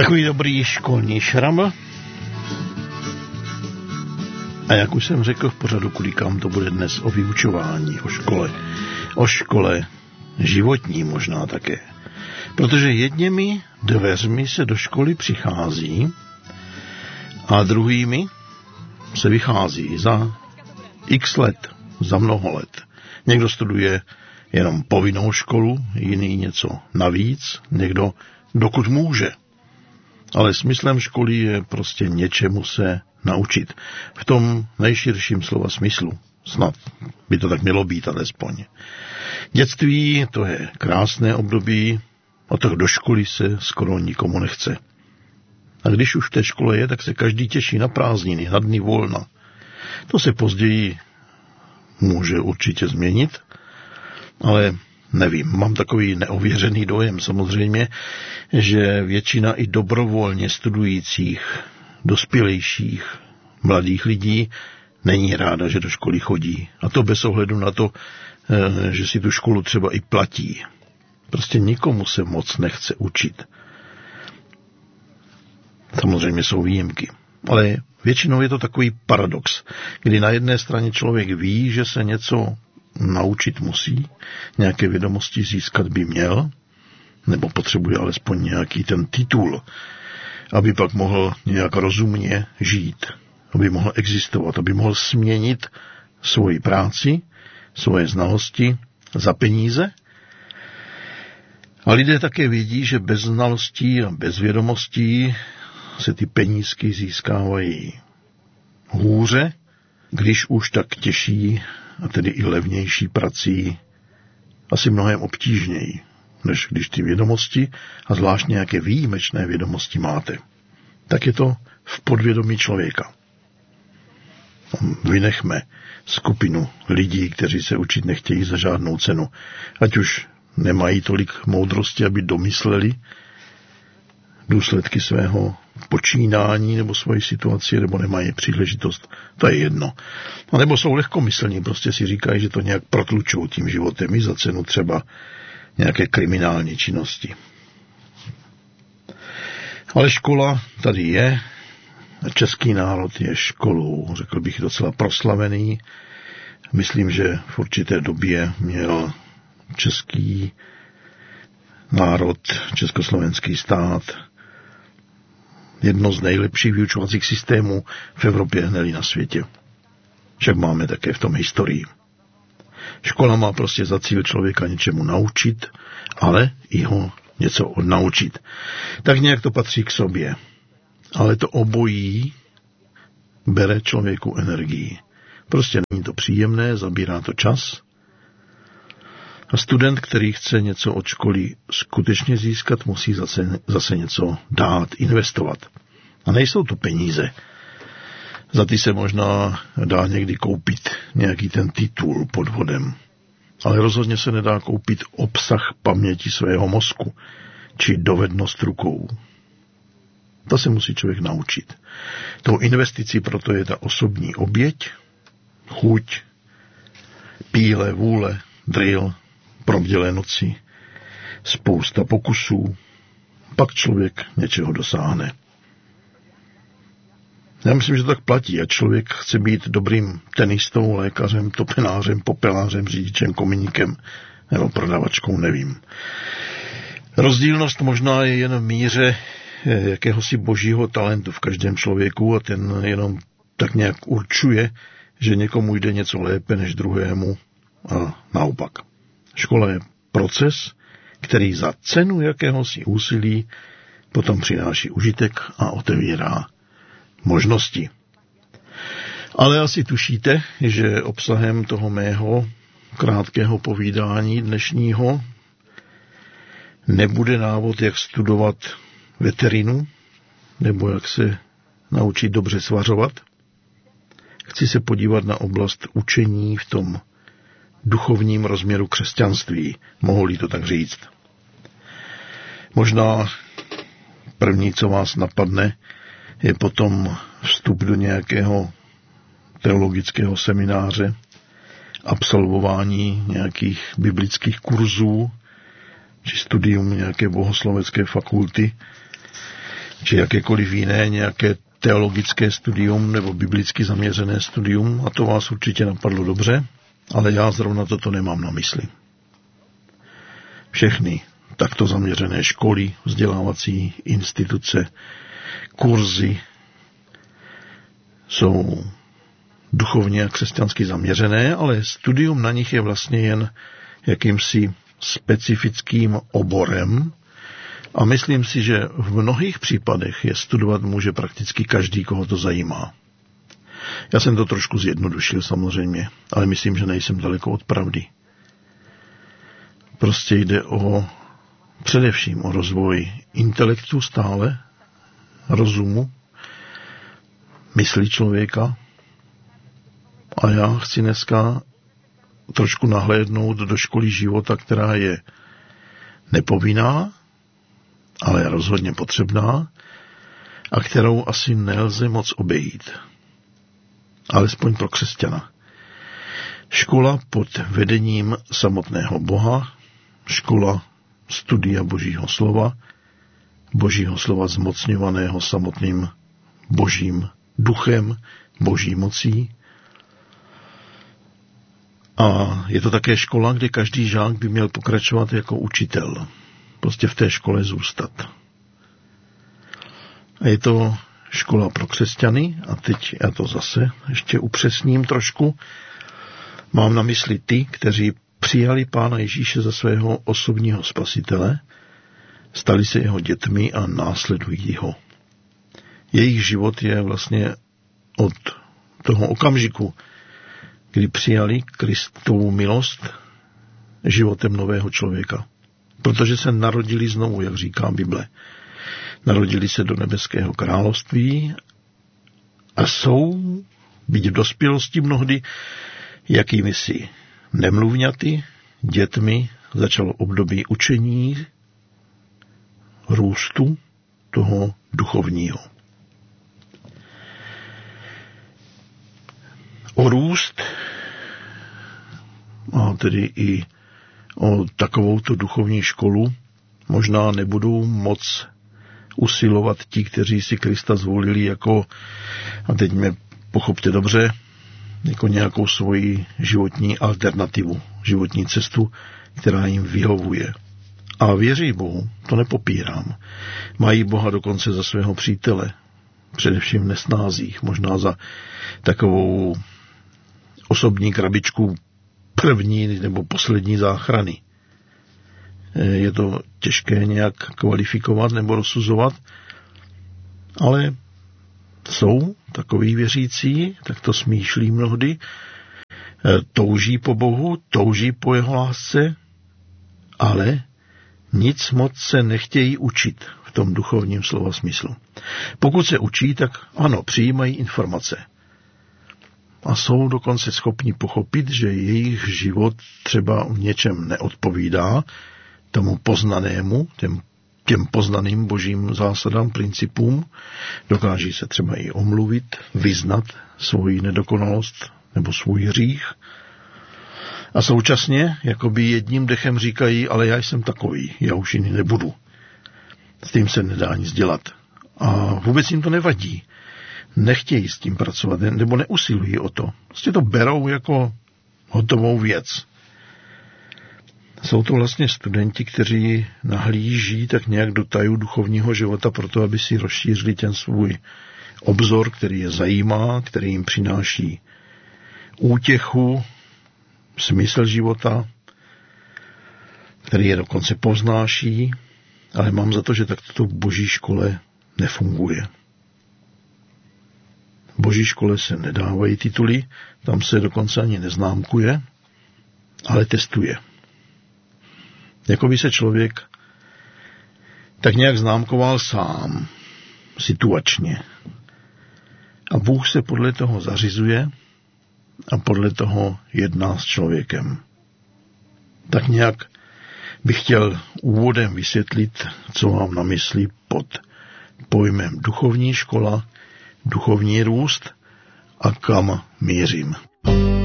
Takový dobrý školní šraml. A jak už jsem řekl v pořadu Kulikám, to bude dnes o vyučování, o škole. O škole životní možná také. Protože jedněmi dveřmi se do školy přichází a druhými se vychází za x let, za mnoho let. Někdo studuje jenom povinnou školu, jiný něco navíc, někdo dokud může. Ale smyslem školy je prostě něčemu se naučit. V tom nejširším slova smyslu. Snad by to tak mělo být alespoň. Dětství, to je krásné období, a tak do školy se skoro nikomu nechce. A když už v té škole je, tak se každý těší na prázdniny, na dny volna. To se později může určitě změnit, ale nevím, mám takový neověřený dojem samozřejmě, že většina i dobrovolně studujících, dospělejších, mladých lidí není ráda, že do školy chodí. A to bez ohledu na to, že si tu školu třeba i platí. Prostě nikomu se moc nechce učit. Samozřejmě jsou výjimky. Ale většinou je to takový paradox, kdy na jedné straně člověk ví, že se něco naučit musí, nějaké vědomosti získat by měl, nebo potřebuje alespoň nějaký ten titul, aby pak mohl nějak rozumně žít, aby mohl existovat, aby mohl směnit svoji práci, svoje znalosti za peníze. A lidé také vědí, že bez znalostí a bez vědomostí se ty penízky získávají hůře, když už tak těžší a tedy i levnější prací, asi mnohem obtížněji, než když ty vědomosti a zvlášť nějaké výjimečné vědomosti máte. Tak je to v podvědomí člověka. Vynechme skupinu lidí, kteří se učit nechtějí za žádnou cenu, ať už nemají tolik moudrosti, aby domysleli důsledky svého počínání nebo svojí situaci, nebo nemají příležitost, to je jedno. A nebo jsou lehkomyslní, prostě si říkají, že to nějak protlučou tím životem i za cenu třeba nějaké kriminální činnosti. Ale škola tady je, český národ je školou, řekl bych, docela proslavený. Myslím, že v určité době měl český národ, československý stát, jedno z nejlepších vyučovacích systémů v Evropě, ne na světě. Však máme také v tom historii. Škola má prostě za cíl člověka něčemu naučit, ale i ho něco odnaučit. Tak nějak to patří k sobě. Ale to obojí bere člověku energii. Prostě není to příjemné, zabírá to čas. A student, který chce něco od školy skutečně získat, musí zase něco dát, investovat. A nejsou to peníze. Za ty se možná dá někdy koupit nějaký ten titul podvodem. Ale rozhodně se nedá koupit obsah paměti svého mozku, či dovednost rukou. To se musí člověk naučit. Tou investicí proto je ta osobní oběť, chuť, píle, vůle, drill, probdělé noci, spousta pokusů, pak člověk něčeho dosáhne. Já myslím, že to tak platí, a člověk chce být dobrým tenistou, lékařem, topenářem, popelářem, řidičem, kominíkem nebo prodavačkou, nevím. Rozdílnost možná je jen v míře jakéhosi božího talentu v každém člověku a ten jenom tak nějak určuje, že někomu jde něco lépe než druhému a naopak. Škola je proces, který za cenu jakéhosi úsilí potom přináší užitek a otevírá možnosti. Ale asi tušíte, že obsahem toho mého krátkého povídání dnešního nebude návod, jak studovat veterinu, nebo jak se naučit dobře svařovat. Chci se podívat na oblast učení v tom duchovním rozměru křesťanství, mohu-li to tak říct. Možná první, co vás napadne, je potom vstup do nějakého teologického semináře, absolvování nějakých biblických kurzů, či studium nějaké bohoslovecké fakulty. či jakékoliv jiné nějaké teologické studium nebo biblicky zaměřené studium, a to vás určitě napadlo dobře, ale já zrovna toto nemám na mysli. Všechny takto zaměřené školy, vzdělávací instituce, kurzy jsou duchovně a křesťansky zaměřené, ale studium na nich je vlastně jen jakýmsi specifickým oborem a myslím si, že v mnohých případech je studovat může prakticky každý, koho to zajímá. Já jsem to trošku zjednodušil samozřejmě, ale myslím, že nejsem daleko od pravdy. Prostě jde především o rozvoj intelektu stále, rozumu, mysli člověka. A já chci dneska trošku nahlédnout do školy života, která je nepovinná, ale rozhodně potřebná a kterou asi nelze moc obejít. Alespoň pro křesťana. Škola pod vedením samotného Boha, škola studia Božího slova zmocňovaného samotným Božím duchem, Boží mocí. A je to také škola, kde každý žák by měl pokračovat jako učitel. Prostě v té škole zůstat. A je to škola pro křesťany, a teď já to zase ještě upřesním trošku. Mám na mysli ty, kteří přijali Pána Ježíše za svého osobního spasitele, stali se jeho dětmi a následují ho. Jejich život je vlastně od toho okamžiku, kdy přijali Kristovu milost, životem nového člověka. Protože se narodili znovu, jak říká Bible. Narodili se do nebeského království a jsou, byť v dospělosti mnohdy, jakými si nemluvňaty, dětmi, začalo období učení, růstu toho duchovního. O růst, a tedy i o takovouto duchovní školu možná nebudou moc usilovat ti, kteří si Krista zvolili jako, a teď mě pochopte dobře, jako nějakou svoji životní alternativu, životní cestu, která jim vyhovuje. A věří Bohu, to nepopírám. Mají Boha dokonce za svého přítele, především v nesnázích, možná za takovou osobní krabičku první nebo poslední záchrany. Je to těžké nějak kvalifikovat nebo rozsuzovat, ale jsou takoví věřící, tak to smýšlí mnohdy, touží po Bohu, touží po jeho lásce, ale nic moc se nechtějí učit v tom duchovním slova smyslu. Pokud se učí, tak ano, přijímají informace. A jsou dokonce schopni pochopit, že jejich život třeba v něčem neodpovídá tomu poznanému, těm poznaným božím zásadám, principům. Dokáží se třeba i omluvit, vyznat svoji nedokonalost nebo svůj hřích. A současně, jakoby jedním dechem říkají, ale já jsem takový, já už jiný nebudu. S tím se nedá nic dělat. A vůbec jim to nevadí. Nechtějí s tím pracovat, nebo neusilují o to. Prostě to berou jako hotovou věc. Jsou to vlastně studenti, kteří nahlíží tak nějak do tajů duchovního života proto, aby si rozšířili ten svůj obzor, který je zajímá, který jim přináší útěchu, smysl života, který je dokonce povznáší, ale mám za to, že takto to v boží škole nefunguje. V boží škole se nedávají tituly, tam se dokonce ani neznámkuje, ale testuje. Jakoby se člověk tak nějak známkoval sám, situačně. A Bůh se podle toho zařizuje a podle toho jedná s člověkem. Tak nějak bych chtěl úvodem vysvětlit, co mám na mysli pod pojmem duchovní škola, duchovní růst a kam mířím.